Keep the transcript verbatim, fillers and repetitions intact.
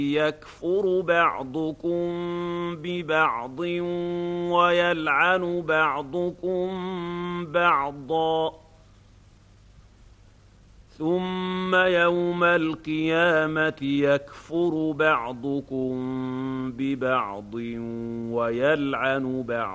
يكفر بعضكم ببعض ويلعن بعضكم بعضا ثم يوم القيامة يكفر بعضكم ببعض ويلعن بعض